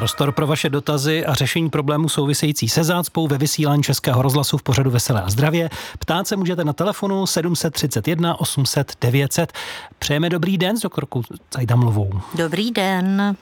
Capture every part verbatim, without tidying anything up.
Prostor pro vaše dotazy a řešení problémů související se zácpou ve vysílání Českého rozhlasu v pořadu Veselé a zdravě. Ptát se můžete na telefonu sedm tři jedna osm set devět set. Přejeme dobrý den s doktorkou Cajdamlovou. Dobrý den.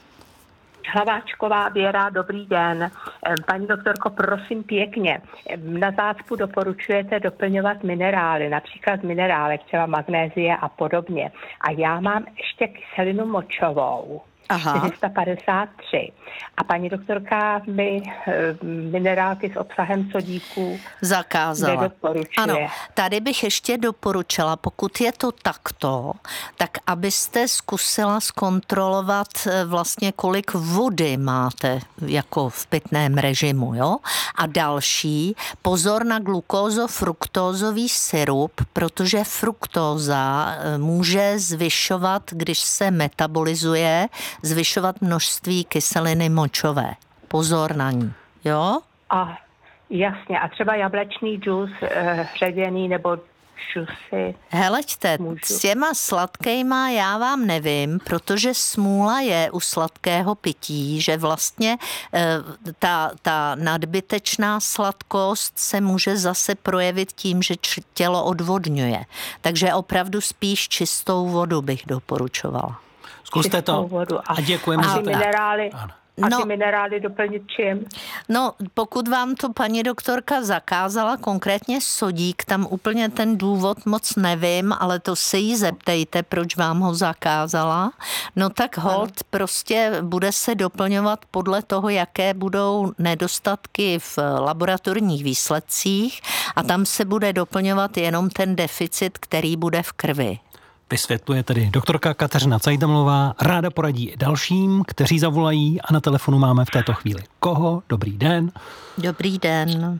Hlaváčková Věra, dobrý den. Paní doktorko, prosím pěkně, na zácpu doporučujete doplňovat minerály, například minerálek, třeba magnézie a podobně. A já mám ještě kyselinu močovou. Aha. čtyři sta padesát tři. A paní doktorka mi e, minerálky s obsahem sodíku zakázala. Nedoporučuje. Ano, tady bych ještě doporučila, pokud je to takto, tak abyste zkusila zkontrolovat vlastně, kolik vody máte jako v pitném režimu, jo? A další, pozor na glukózo-fruktózový syrup, protože fruktóza může zvyšovat, když se metabolizuje, zvyšovat množství kyseliny močové. Pozor na ní, jo? A jasně, a třeba jablečný džus, e, ředěný nebo džusy. Heleďte, s těma sladkejma já vám nevím, protože smůla je u sladkého pití, že vlastně e, ta, ta nadbytečná sladkost se může zase projevit tím, že tělo odvodňuje. Takže opravdu spíš čistou vodu bych doporučovala. Zkuste to a děkujeme za to. Minerály. Ano. A no, ty minerály doplnit čím? No, pokud vám to paní doktorka zakázala, konkrétně sodík, tam úplně ten důvod moc nevím, ale to se jí zeptejte, proč vám ho zakázala. No tak hold prostě bude se doplňovat podle toho, jaké budou nedostatky v laboratorních výsledcích a tam se bude doplňovat jenom ten deficit, který bude v krvi. Vysvětluje tedy doktorka Kateřina Cajdamlová, ráda poradí i dalším, kteří zavolají a na telefonu máme v této chvíli koho? Dobrý den. Dobrý den.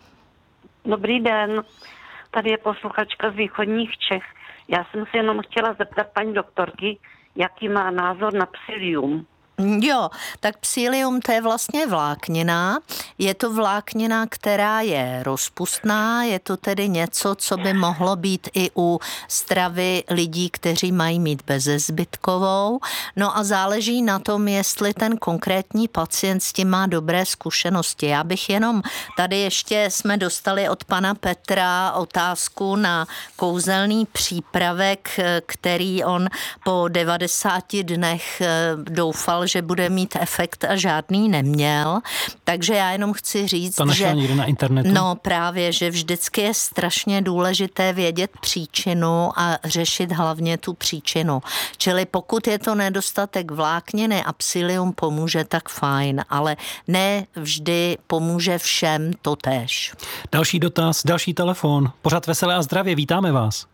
Dobrý den, tady je posluchačka z východních Čech. Já jsem se jenom chtěla zeptat paní doktorky, jaký má názor na psyllium. Jo, tak psyllium to je vlastně vláknina. Je to vláknina, která je rozpustná, je to tedy něco, co by mohlo být i u stravy lidí, kteří mají mít bezezbytkovou. No a záleží na tom, jestli ten konkrétní pacient s tím má dobré zkušenosti. Já bych jenom, tady ještě jsme dostali od pana Petra otázku na kouzelný přípravek, který on po devadesáti dnech doufal, že bude mít efekt a žádný neměl. Takže já jenom chci říct, to že někde na internetu. No právě, že vždycky je strašně důležité vědět příčinu a řešit hlavně tu příčinu. Čili pokud je to nedostatek vlákniny a psyllium pomůže, tak fajn, ale ne vždy pomůže všem totéž. Další dotaz, další telefon. Pořad Veselé a zdravě, vítáme vás.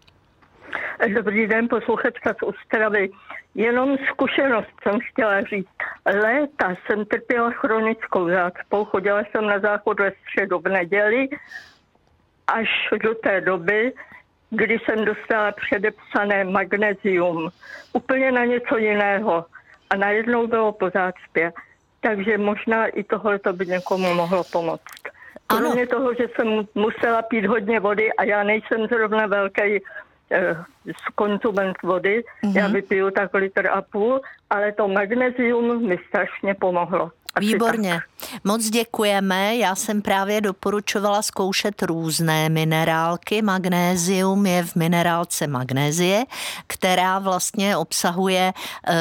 Dobrý den, posluchačka z Ostravy. Jenom zkušenost jsem chtěla říct. Léta jsem trpěla chronickou zácpou, chodila jsem na záchod ve středu v neděli až do té doby, kdy jsem dostala předepsané magnézium. Úplně na něco jiného. A najednou bylo po zácpě. Takže možná i tohle to by někomu mohlo pomoct. Kromě toho, že jsem musela pít hodně vody a já nejsem zrovna velký konzument vody, mm-hmm. já vypiju tak litr a půl, ale to magnézium mi strašně pomohlo. Asi Výborně. Tak. Moc děkujeme. Já jsem právě doporučovala zkoušet různé minerálky. Magnézium je v minerálce magnézie, která vlastně obsahuje e,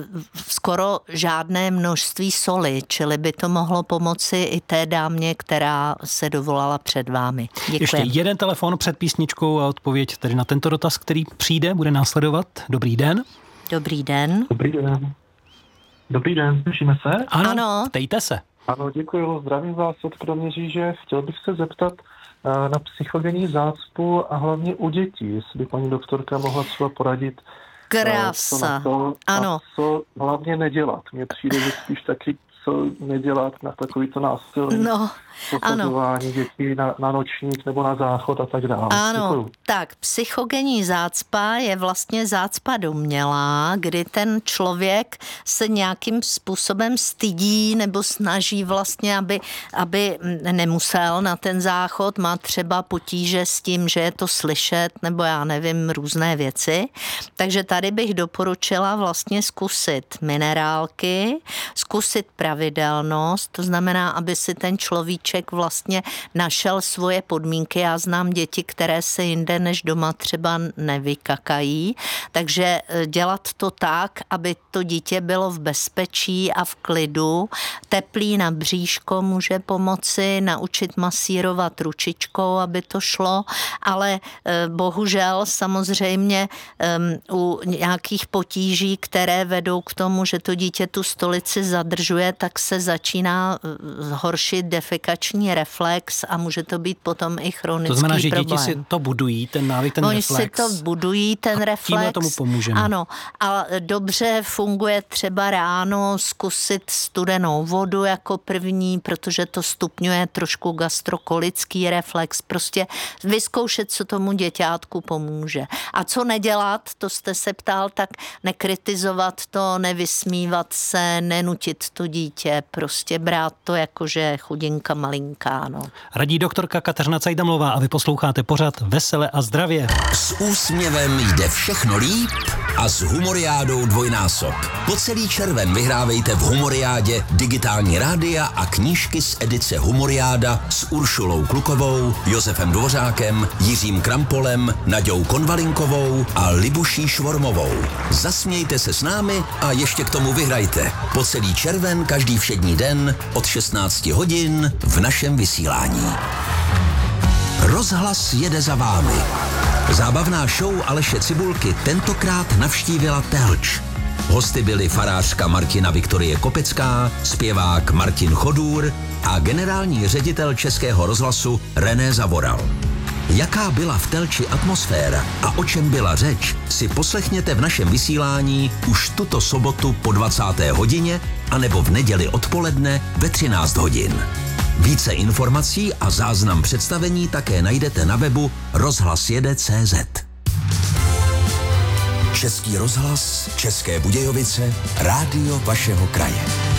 skoro žádné množství soli, čili by to mohlo pomoci i té dámě, která se dovolala před vámi. Děkujeme. Ještě jeden telefon před písničkou a odpověď tedy na tento dotaz, který přijde, bude následovat. Dobrý den. Dobrý den. Dobrý den. Dobrý den, slyšíme se? Ano, ano. Ptejte se. Ano, děkuji, zdravím vás od Kroměříže. Chtěl bych se zeptat uh, na psychogenní zácpu a hlavně u dětí, jestli by paní doktorka mohla třeba poradit, Krása. uh, co na to Ano. a co hlavně nedělat. Mně přijde, že spíš taky co nedělat na takovýto násilí. No, posazování dětí na, na nočník nebo na záchod a tak dále. Ano, Děkuju. tak psychogenní zácpa je vlastně zácpa domnělá, kdy ten člověk se nějakým způsobem stydí nebo snaží vlastně, aby, aby nemusel na ten záchod, má třeba potíže s tím, že je to slyšet nebo já nevím, různé věci. Takže tady tady bych doporučila vlastně zkusit minerálky, zkusit pravidelnost, to znamená, aby si ten človíček vlastně našel svoje podmínky. Já znám děti, které se jinde než doma třeba nevykakají, takže dělat to tak, aby to dítě bylo v bezpečí a v klidu. Teplý na bříško může pomoci, naučit masírovat ručičkou, aby to šlo, ale bohužel samozřejmě u nějakých potíží, které vedou k tomu, že to dítě tu stolici zadržuje, tak se začíná zhoršit defekační reflex a může to být potom i chronický problém. To znamená, že problém. děti si to budují, ten návyk, ten Oni reflex. si to budují, ten a reflex. Tímhle tomu pomůžeme. Ano, a dobře funguje třeba ráno zkusit studenou vodu jako první, protože to stupňuje trošku gastrokolický reflex. Prostě vyzkoušet, co tomu děťátku pomůže. A co nedělat, to jste se ptal, tak nekritizovat to, nevysmívat se, nenutit to dítě, prostě brát to jako, že chudinka malinká. No. Radí doktorka Kateřina Cajdamlová a vy posloucháte pořad Vesele a zdravě. S úsměvem jde všechno líp a s humoriádou dvojnásob. Po celý červen vyhrávejte v Humoriádě digitální rádia a knížky z edice Humoriáda s Uršulou Klukovou, Josefem Dvořákem, Jiřím Krampolem, Naďou Konvalinkovou a Libuší Švormovou. Zasmějte se s námi a ještě k tomu vyhrajte. Po celý červen každý všední den od šestnáct hodin v našem vysílání. Rozhlas jede za vámi. Zábavná show Aleše Cibulky tentokrát navštívila Telč. Hosty byli farářka Martina Viktorie Kopecká, zpěvák Martin Chodůr a generální ředitel Českého rozhlasu René Zavoral. Jaká byla v Telči atmosféra a o čem byla řeč, si poslechněte v našem vysílání už tuto sobotu po dvacáté hodině anebo v neděli odpoledne ve třináct hodin. Více informací a záznam představení také najdete na webu rozhlas jede tečka cé zet. Český rozhlas, České Budějovice, rádio vašeho kraje.